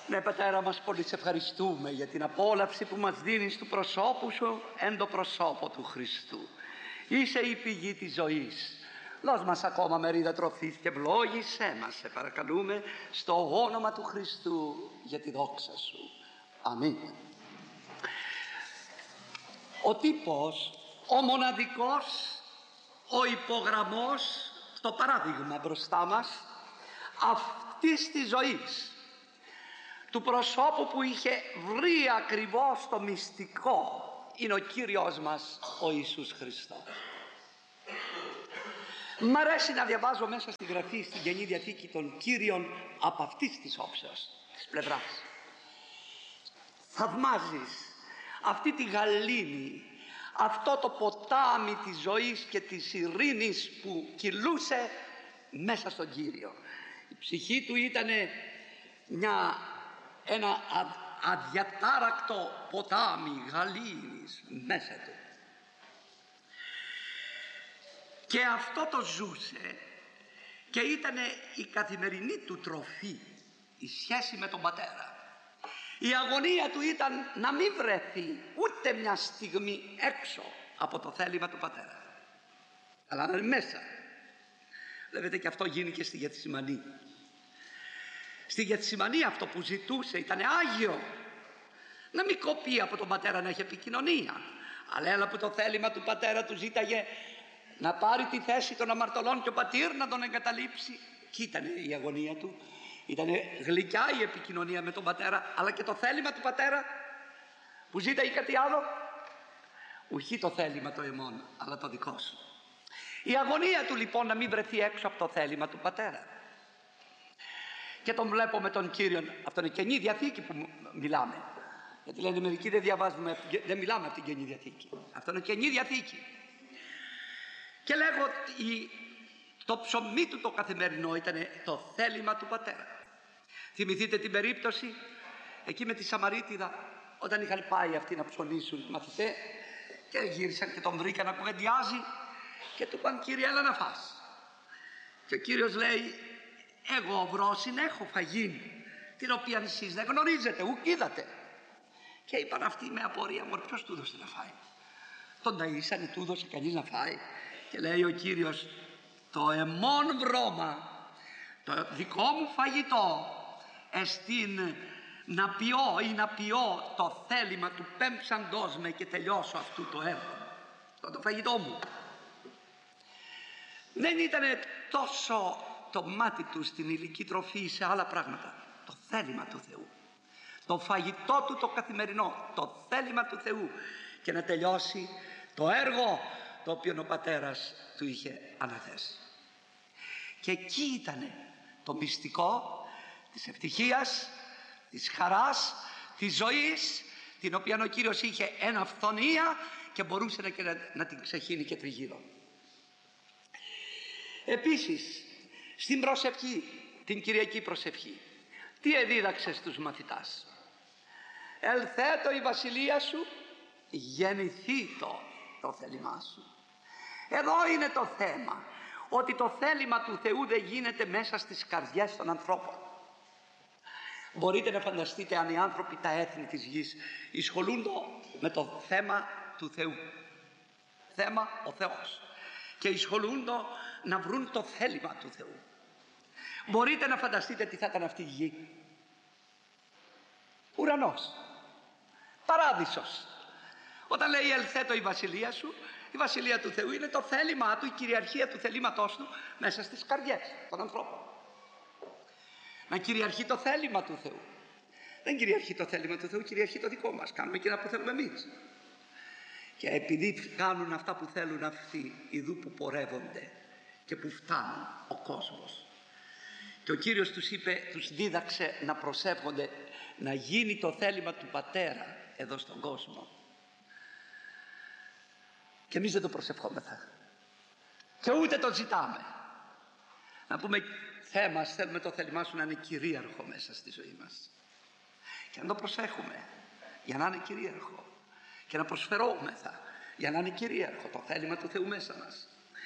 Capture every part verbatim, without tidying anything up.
Ναι, Πατέρα μας, πολύ σε ευχαριστούμε για την απόλαυση που μας δίνεις του προσώπου σου εν το προσώπο του Χριστού. Είσαι η πηγή της ζωής. Δώσ' μας ακόμα μερίδα τροφής και ευλόγησέ μας, σε παρακαλούμε, στο όνομα του Χριστού, για τη δόξα σου. Αμήν. Ο τύπος, ο μοναδικός, ο υπογραμμός, το παράδειγμα μπροστά μας αυτής της ζωής, του προσώπου που είχε βρει ακριβώς το μυστικό, είναι ο Κύριος μας ο Ιησούς Χριστός. Μ' αρέσει να διαβάζω μέσα στη Γραφή, στην Καινή Διαθήκη, των Κύριων από αυτής της όψεως, της πλευράς. Θαυμάζεις αυτή τη γαλήνη, αυτό το ποτάμι της ζωής και της ειρήνης που κυλούσε μέσα στον Κύριο. Η ψυχή του ήταν μια, ένα αδιατάρακτο ποτάμι γαλήνης μέσα του. Και αυτό το ζούσε και ήταν η καθημερινή του τροφή, η σχέση με τον Πατέρα. Η αγωνία του ήταν να μην βρεθεί ούτε μια στιγμή έξω από το θέλημα του Πατέρα, αλλά να είναι μέσα. Βλέπετε, και αυτό γίνει και στη Γεθσιμανή. Στη Γεθσιμανή αυτό που ζητούσε ήταν άγιο. Να μην κοπεί από τον Πατέρα να έχει επικοινωνία, αλλά έλα που το θέλημα του Πατέρα του ζήταγε να πάρει τη θέση των αμαρτωλών και ο Πατήρ να τον εγκαταλείψει. Και ήταν η αγωνία του. Ήταν γλυκιά η επικοινωνία με τον Πατέρα, αλλά και το θέλημα του Πατέρα που ζήταγε κάτι άλλο. Ουχή το θέλημα το εμών, αλλά το δικό σου. Η αγωνία του λοιπόν να μην βρεθεί έξω από το θέλημα του Πατέρα. Και τον βλέπω με τον Κύριο. Αυτό είναι Καινή Διαθήκη που μιλάμε. Γιατί λένε μερικοί δεν διαβάζουμε, δεν μιλάμε από την Καινή Διαθήκη. Αυτό είναι Καινή Διαθήκη. Και λέγω ότι το ψωμί του το καθημερινό ήταν το θέλημα του Πατέρα. Θυμηθείτε την περίπτωση εκεί με τη Σαμαρίτιδα, όταν είχαν πάει αυτοί να ψωνίσουν μαθητές και γύρισαν και τον βρήκαν να κουβεντιάζει και του είπαν, Κύριε, έλα να φας. Και ο Κύριος λέει, εγώ βρόσιν έχω φαγήν, την οποία εσείς δεν γνωρίζετε, ουκ είδατε. Και είπαν αυτοί με απορία, μωρέ, ποιος του έδωσε να φάει? Τον ταΐσανε, του έδωσε κανείς να φάει? Και λέει ο Κύριος, το εμών βρώμα, το δικό μου φαγητό εστίν να πιω ή να πιω το θέλημα του πέμψαντός με και τελειώσω αυτού το έργο. Το, το φαγητό μου. Δεν ήταν τόσο το μάτι του στην υλική τροφή, σε άλλα πράγματα. Το θέλημα του Θεού. Το φαγητό του το καθημερινό. Το θέλημα του Θεού. Και να τελειώσει το έργο το οποίο ο Πατέρας του είχε αναθέσει. Και εκεί ήταν το μυστικό της ευτυχίας, της χαράς, της ζωής, την οποία ο Κύριος είχε εν αυθονία και μπορούσε να, να, να την ξεχύνει και τριγύρω. Επίσης, στην προσευχή, την Κυριακή προσευχή, τι εδίδαξε στους μαθητάς? Ελθέτω η βασιλεία σου, γεννηθήτω το θέλημά σου. Εδώ είναι το θέμα, ότι το θέλημα του Θεού δεν γίνεται μέσα στις καρδιές των ανθρώπων. Μπορείτε να φανταστείτε αν οι άνθρωποι, τα έθνη της γης, ασχολούνται με το θέμα του Θεού. Θέμα ο Θεός. Και ασχολούνται να βρουν το θέλημα του Θεού. Μπορείτε να φανταστείτε τι θα ήταν αυτή η γη? Ουρανός. Παράδεισος. Όταν λέει ελθέτω η βασιλεία σου, η βασιλεία του Θεού είναι το θέλημά του, η κυριαρχία του θελήματός του μέσα στις καρδιές των ανθρώπων. Να κυριαρχεί το θέλημα του Θεού. Δεν κυριαρχεί το θέλημα του Θεού, κυριαρχεί το δικό μας. Κάνουμε εκείνα που θέλουμε εμείς. Και επειδή κάνουν αυτά που θέλουν αυτοί, ειδού που πορεύονται και που φτάνουν ο κόσμος. Και ο Κύριος τους είπε, τους δίδαξε να προσεύχονται, να γίνει το θέλημα του Πατέρα εδώ στον κόσμο. Και εμείς δεν το προσευχόμεθα και ούτε το ζητάμε. Να πούμε, Θεέ μας, θέλουμε το θέλημά σου να είναι κυρίαρχο μέσα στη ζωή μας. Και να το προσέχουμε για να είναι κυρίαρχο. Και να προσφερόμεθα για να είναι κυρίαρχο το θέλημα του Θεού μέσα μας.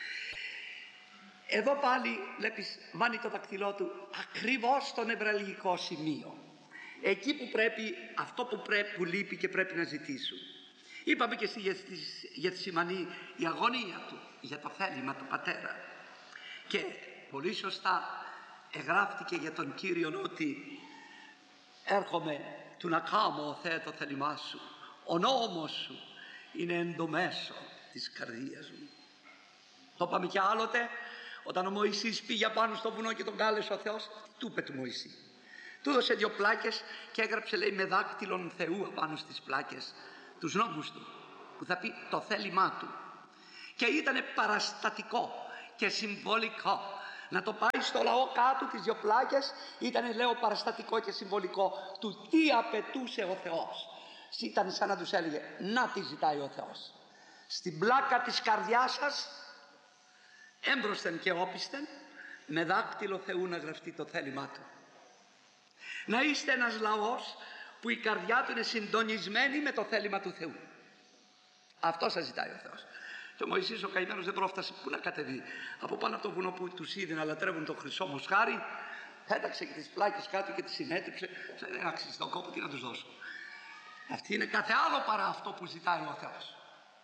Εδώ πάλι βλέπεις, βάνει το δακτυλό του ακριβώς στο νευραλγικό σημείο. εκεί που πρέπει, αυτό που, πρέπει, που λείπει και πρέπει να ζητήσουν. Είπαμε και στη Γεθσιμανή η αγωνία του για το θέλημα του Πατέρα. Και πολύ σωστά εγγράφτηκε για τον Κύριο ότι έρχομαι του να κάνω, ο Θεέ, το θέλημά σου. Ο νόμος σου είναι εν το μέσο της καρδίας μου. Το είπαμε και άλλοτε, όταν ο Μωυσής πήγε πάνω στο βουνό και τον κάλεσε ο Θεός, τι του είπε του Μωυσή? Του έδωσε δύο πλάκες και έγραψε, λέει, με δάκτυλον Θεού απάνω στις πλάκες τους νόμους του, που θα πει το θέλημά του. Και ήταν παραστατικό και συμβολικό. Να το πάει στο λαό κάτω τις δύο πλάκες ήταν, λέω, παραστατικό και συμβολικό του τι απαιτούσε ο Θεός. Ήταν σαν να τους έλεγε, να τι ζητάει ο Θεός. Στην πλάκα της καρδιάς σας, έμπροσθεν και όπισθεν, με δάκτυλο Θεού να γραφτεί το θέλημά του. Να είστε ένας λαός που η καρδιά του είναι συντονισμένη με το θέλημα του Θεού. Αυτό σας ζητάει ο Θεός. Και ο Μωυσής ο καημένος δεν πρόφτασε που να κατεβεί. Από πάνω από το βουνό που τους είδε να λατρεύουν το χρυσό μοσχάρι, πέταξε και τις πλάκες κάτω και τις συνέτριψε. Δεν άξιζε τον κόπο, τι να τους δώσω. Αυτή είναι κάθε άλλο παρά αυτό που ζητάει ο Θεός.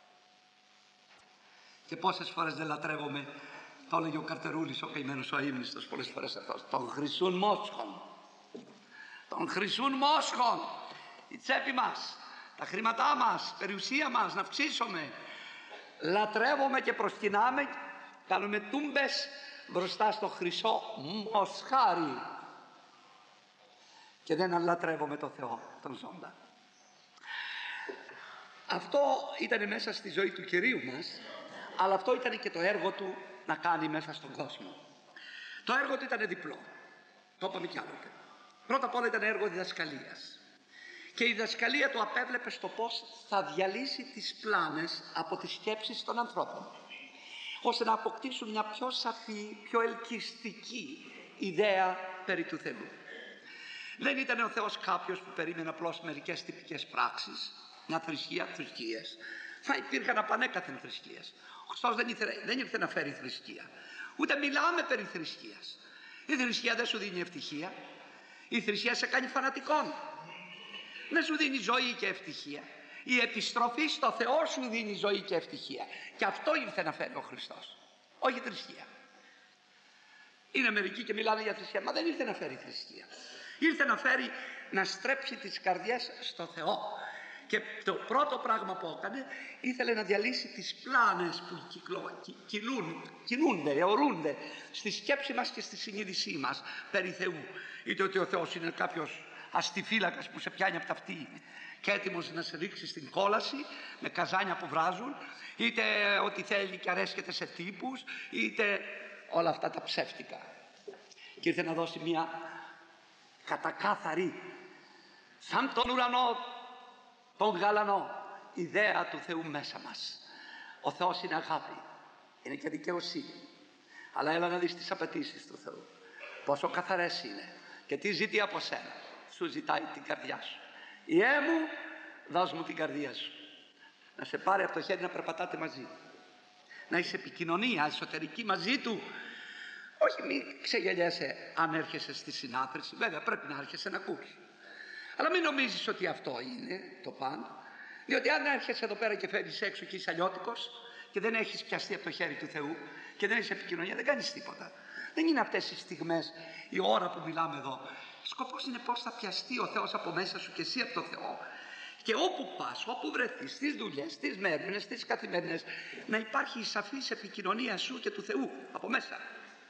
Και πόσες φορές δεν λατρεύομαι, το έλεγε ο Καρτερούλης, ο καημένος ο αείμνηστος, πολλές φορές αυτός, των χρυσούν μόσχων. Των χρυσούν μόσχων. Η τσέπη μας, τα χρήματά μας, η περιουσία μας, να αυξήσουμε. Λατρεύουμε και προσκυνάμε, κάνουμε τούμπες μπροστά στο χρυσό μοσχάρι. Και δεν λατρεύουμε το Θεό, τον ζώντα. Αυτό ήταν μέσα στη ζωή του Κυρίου μας, αλλά αυτό ήταν και το έργο του να κάνει μέσα στον κόσμο. Το έργο του ήταν διπλό. Το είπαμε κι άλλοτε. Πρώτα απ' όλα ήταν έργο διδασκαλίας. Και η διδασκαλία του απέβλεπε στο πώς θα διαλύσει τις πλάνες από τις σκέψεις των ανθρώπων, ώστε να αποκτήσουν μια πιο σαφή, πιο ελκυστική ιδέα περί του Θεού. Δεν ήταν ο Θεός κάποιος που περίμενε απλώς μερικές τυπικές πράξεις, μια θρησκεία, θρησκείες. Θα υπήρχαν απανέκαθεν θρησκείες. Ο Χριστός δεν ήρθε, δεν ήρθε να φέρει θρησκεία. Ούτε μιλάμε περί θρησκείας. Η θρησκεία δεν σου δίνει ευτυχία. Η θρησκεία σε κάνει φανατικών. Δεν σου δίνει ζωή και ευτυχία. Η επιστροφή στο Θεό σου δίνει ζωή και ευτυχία. Και αυτό ήρθε να φέρει ο Χριστός. Όχι θρησκεία. Είναι μερικοί και μιλάνε για θρησκεία, μα δεν ήρθε να φέρει θρησκεία. Ήρθε να φέρει, να στρέψει τις καρδιές στο Θεό. Και το πρώτο πράγμα που έκανε, ήθελε να διαλύσει τις πλάνες που κυκλο, κι, κυλούν, κινούνται, αιωρούνται στη σκέψη μας και στη συνείδησή μας περί Θεού. Είτε ότι ο Θεός είναι κάποιος αστιφύλακας που σε πιάνει από τα αυτή και έτοιμος να σε ρίξει στην κόλαση με καζάνια που βράζουν, είτε ότι θέλει και αρέσκεται σε τύπους, είτε όλα αυτά τα ψεύτικα. Και ήρθε να δώσει μια κατακάθαρη, σαν τον ουρανό, τον γαλανό, ιδέα του Θεού μέσα μας. Ο Θεός είναι αγάπη, είναι και δικαιοσύνη. Αλλά έλα να δεις τις απαιτήσεις του Θεού. Πόσο καθαρές είναι και τι ζητεί από σένα. Σου ζητάει την καρδιά σου. Ιέ μου, δώσ' μου την καρδία σου. Να σε πάρει από το χέρι να περπατάτε μαζί. Να είσαι επικοινωνία εσωτερική μαζί του. Όχι, μην ξεγελιέσαι αν έρχεσαι στη συνάθρηση. Βέβαια πρέπει να έρχεσαι να ακούσει. Αλλά μην νομίζεις ότι αυτό είναι το πάντα. Διότι αν έρχεσαι εδώ πέρα και φέρεις έξω και είσαι αλλιώτικος και δεν έχεις πιαστεί από το χέρι του Θεού και δεν είσαι επικοινωνία, δεν κάνεις τίποτα. Δεν είναι αυτές οι στιγμές, η ώρα που μιλάμε εδώ. Σκοπός είναι πώς θα πιαστεί ο Θεός από μέσα σου και εσύ από το Θεό. Και όπου πας, όπου βρεθείς, στις δουλειές, στις μέρες, στις καθημερινές, να υπάρχει η σαφής επικοινωνία σου και του Θεού από μέσα.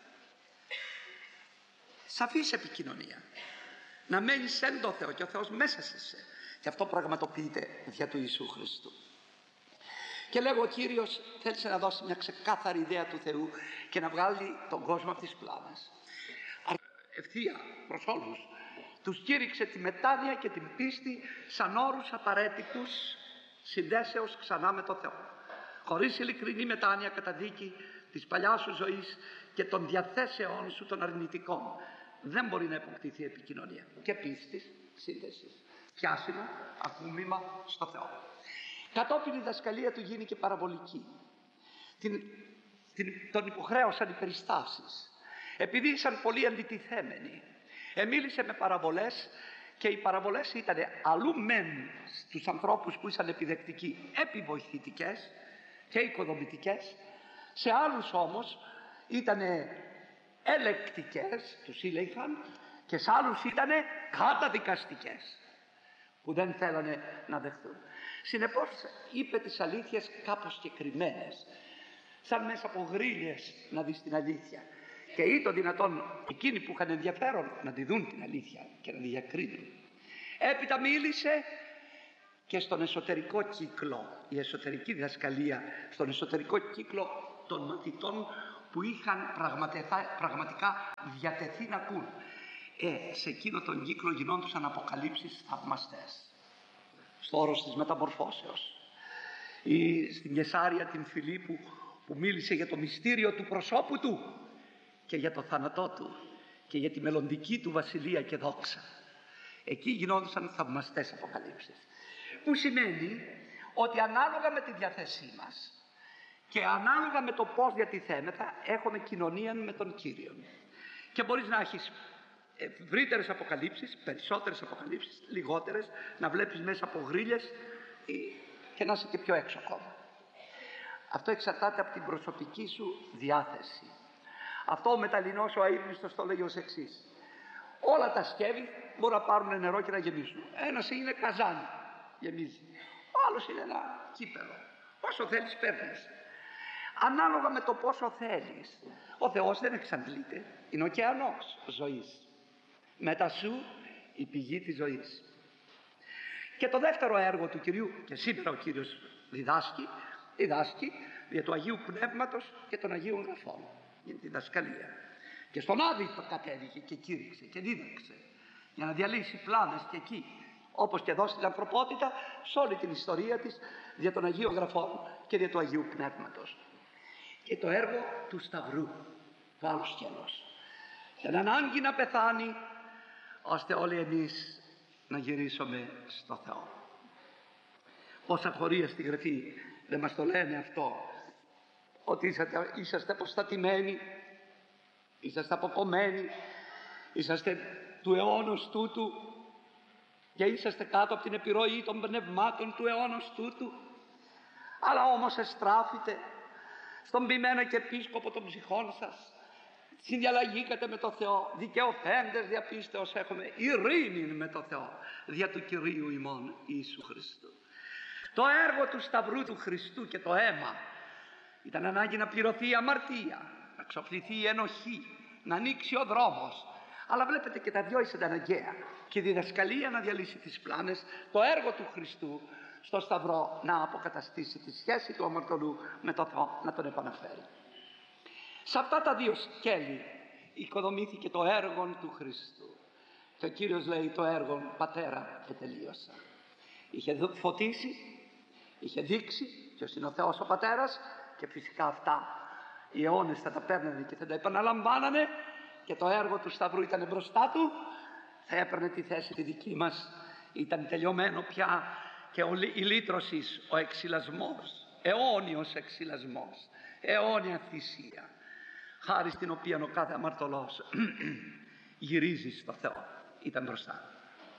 Σαφής επικοινωνία. Να μένεις εν το Θεό και ο Θεός μέσα σε εσέ. Και αυτό πραγματοποιείται δια του Ιησού Χριστού. Και λέγω, ο Κύριος θέλησε να δώσει μια ξεκάθαρη ιδέα του Θεού και να βγάλει τον κόσμο από τις πλάνες. Ευθεία προς όλους. Τους κήρυξε τη μετάνοια και την πίστη σαν όρους απαραίτητους συνδέσεως ξανά με το Θεό. Χωρίς ειλικρινή μετάνοια καταδίκη της παλιάς σου ζωής και των διαθέσεών σου των αρνητικών, δεν μπορεί να αποκτηθεί επικοινωνία και πίστης, σύνδεσης, πιάσιμο, ακούμημα στο Θεό. Κατόπιν η διδασκαλία του γίνει και παραβολική. Την, την, τον υποχρέωσαν οι περιστάσεις. Επειδή ήσαν πολύ αντιτιθέμενοι, εμίλησε με παραβολές Και οι παραβολές ήταν αλλού μεν στους ανθρώπους που ήσαν επιδεκτικοί επιβοηθητικές και οικοδομητικές, σε άλλους όμως ήταν ελεκτικές, τους ήλεγχαν, και σε άλλους ήταν καταδικαστικές, που δεν θέλανε να δεχθούν. Συνεπώς είπε τις αλήθειες κάπως συγκεκριμένες, σαν μέσα από γρίλες να δεις την αλήθεια, και ή το δυνατόν εκείνοι που είχαν ενδιαφέρον να τη δουν την αλήθεια και να τη διακρίνουν. Έπειτα μίλησε και στον εσωτερικό κύκλο, η εσωτερική διδασκαλία, στον εσωτερικό κύκλο των μαθητών που είχαν πραγματικά, πραγματικά διατεθεί να ακούν. Ε, σε εκείνο τον κύκλο γινόντουσαν αποκαλύψεις θαυμαστές. Στο όρος της μεταμορφώσεως, ή στην Κεσάρια την Φιλίππου που μίλησε για το μυστήριο του προσώπου του και για το θάνατό του και για τη μελλοντική του βασιλεία και δόξα. Εκεί γινόντουσαν θαυμαστές αποκαλύψεις, που σημαίνει ότι ανάλογα με τη διαθέσή μας και ανάλογα με το πώς διατηθέμεθα έχουμε κοινωνία με τον Κύριο. Και μπορείς να έχεις ευρύτερες αποκαλύψεις, περισσότερες αποκαλύψεις, λιγότερες, να βλέπεις μέσα από γρίλες και να είσαι και πιο έξω ακόμα. Αυτό εξαρτάται από την προσωπική σου διάθεση. Αυτό ο Μεταλληνός ο αείμνηστος το λέγει ως εξής: όλα τα σκεύη μπορούν να πάρουν νερό και να γεμίσουν. Ένας είναι καζάνι, γεμίζει. Ο άλλος είναι ένα κύπελο. Όσο θέλεις παίρνεις. Ανάλογα με το πόσο θέλεις. Ο Θεός δεν εξαντλείται. Είναι ωκεανός ζωής. Μετά σου η πηγή της ζωής. Και το δεύτερο έργο του Κυρίου, και σήμερα ο Κύριος διδάσκει, διδάσκει για του Αγίου Πνεύματος και των Αγίων Γραφών, για τη διδασκαλία. Και στον Άδη το κατέβηκε και κήρυξε και δίδαξε, για να διαλύσει πλάνες και εκεί, όπως και εδώ στην ανθρωπότητα, σε όλη την ιστορία της, για των Αγίων Γραφών και για του Αγίου Πνεύματος. Και το έργο του Σταυρού, το άλλο σκέλος, για να ανάγκη να πεθάνει, ώστε όλοι εμείς να γυρίσουμε στο Θεό. Πόσα χωρία στη Γραφή δεν μας το λένε αυτό, ότι είσαστε, είσαστε αποστατημένοι, είσαστε αποκομμένοι, είσαστε του αιώνος τούτου και είσαστε κάτω από την επιρροή των πνευμάτων του αιώνος τούτου. Αλλά όμως εστράφητε στον ποιημένο και επίσκοπο των ψυχών σας, συνδιαλλαγήκατε με το Θεό, δικαιωθέντες διαπίστεως έχουμε ειρήνη με το Θεό δια του Κυρίου ημών Ιησού Χριστού. Το έργο του Σταυρού του Χριστού και το αίμα ήταν ανάγκη να πληρωθεί η αμαρτία, να ξοφληθεί η ενοχή, να ανοίξει ο δρόμος. Αλλά βλέπετε και τα δυο ήσαν αναγκαία, και η διδασκαλία να διαλύσει τις πλάνες, το έργο του Χριστού στο Σταυρό να αποκαταστήσει τη σχέση του αμαρτωλού με το Θεό, να τον επαναφέρει. Σε αυτά τα δύο σκέλη οικοδομήθηκε το έργο του Χριστού. Και ο Κύριος λέει: το έργο Πατέρα ετελείωσα. Είχε φωτίσει, είχε δείξει ποιος είναι ο Θεός ο Πατέρας, και φυσικά αυτά οι αιώνες θα τα παίρνανε και θα τα επαναλαμβάνανε, και το έργο του Σταυρού ήταν μπροστά του, θα έπαιρνε τη θέση τη δική μας. Ήταν τελειωμένο πια και ο, η λύτρωση, ο εξυλασμός, αιώνιος εξυλασμός, αιώνια θυσία, χάρη στην οποία ο κάθε αμαρτωλός γυρίζει στο Θεό, ήταν μπροστά.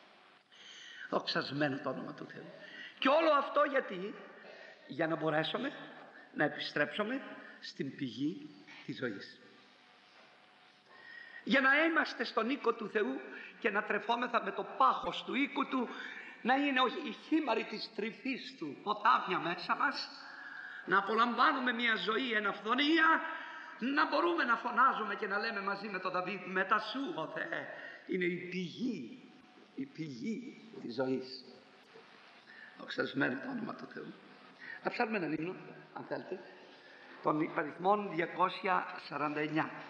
Δοξασμένο το όνομα του Θεού. Και όλο αυτό γιατί? Για να μπορέσουμε να επιστρέψουμε στην πηγή της ζωής. Για να είμαστε στον οίκο του Θεού και να τρεφόμεθα με το πάχος του οίκου του, να είναι η χήμαρη της τρυφής του ποτάμια μέσα μας, να απολαμβάνουμε μια ζωή εν αυθονία, να μπορούμε να φωνάζουμε και να λέμε μαζί με τον Δαβίδ: μετά σου ο Θεέ είναι η πηγή, η πηγή της ζωής. Δοξασμένο το όνομα του Θεού. Θα ψάρουμε έναν ύμνο, αν θέλετε, των υπαριθμών διακόσια σαράντα εννιά.